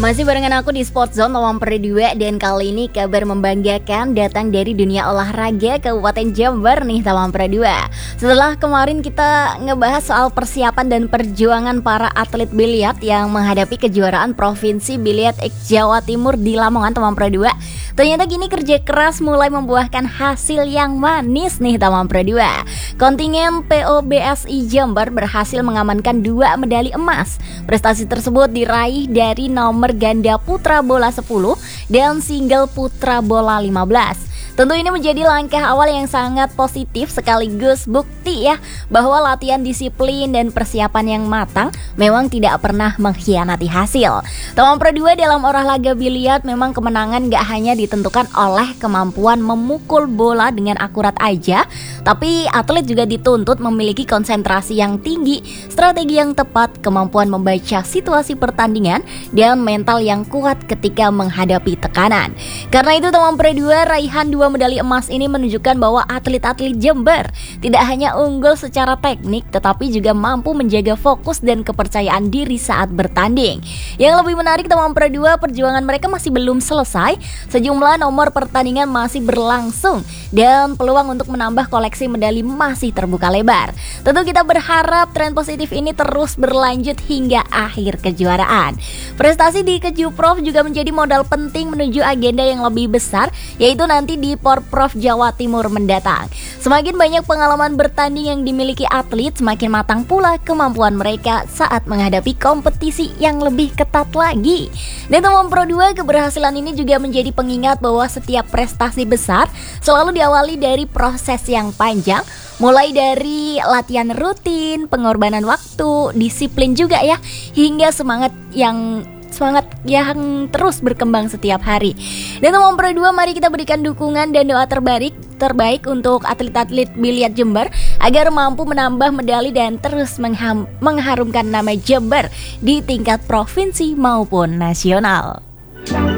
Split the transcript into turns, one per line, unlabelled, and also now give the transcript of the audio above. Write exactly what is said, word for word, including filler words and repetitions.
Masih barengan aku di Sport Zone Lawang Perdua, dan kali ini kabar membanggakan datang dari dunia olahraga Kabupaten Jember nih Tawang Perdua. Setelah kemarin kita ngebahas soal persiapan dan perjuangan para atlet biliar yang menghadapi kejuaraan Provinsi Biliar X Jawa Timur di Lamongan Tawang Perdua, ternyata kini kerja keras mulai membuahkan hasil yang manis nih Tawang Perdua. Kontingen P O B S I Jember berhasil mengamankan dua medali emas. Prestasi tersebut diraih dari nomor ganda putra bola sepuluh dan single putra bola lima belas. Tentu ini menjadi langkah awal yang sangat positif sekaligus bukti ya bahwa latihan disiplin dan persiapan yang matang memang tidak pernah mengkhianati hasil. Tawang Perdua, dalam olahraga biliar memang kemenangan gak hanya ditentukan oleh kemampuan memukul bola dengan akurat aja, tapi atlet juga dituntut memiliki konsentrasi yang tinggi, strategi yang tepat, kemampuan membaca situasi pertandingan, dan mental yang kuat ketika menghadapi tekanan. Karena itu Tawang Perdua, raihan dua medali emas ini menunjukkan bahwa atlet-atlet Jember tidak hanya unggul secara teknik, tetapi juga mampu menjaga fokus dan kepercayaan diri saat bertanding. Yang lebih menarik Tawang Perdua, perjuangan mereka masih belum selesai. Sejumlah nomor pertandingan masih berlangsung dan peluang untuk menambah koleksi medali masih terbuka lebar. Tentu kita berharap tren positif ini terus berlanjut hingga akhir kejuaraan. Prestasi di Kejupprov juga menjadi modal penting menuju agenda yang lebih besar, yaitu nanti di Porprov Jawa Timur mendatang. Semakin banyak pengalaman bertanding yang dimiliki atlet, semakin matang pula kemampuan mereka saat menghadapi kompetisi yang lebih ketat lagi. Dan Tawang Perdua, keberhasilan ini juga menjadi pengingat bahwa setiap prestasi besar selalu diawali dari proses yang panjang, mulai dari latihan rutin, pengorbanan waktu, disiplin juga ya, hingga semangat yang semangat yang terus berkembang setiap hari. Dan Tawang Perdua, mari kita berikan dukungan dan doa terbaik terbaik untuk atlet-atlet biliar Jember agar mampu menambah medali dan terus mengham, mengharumkan nama Jember di tingkat provinsi maupun nasional.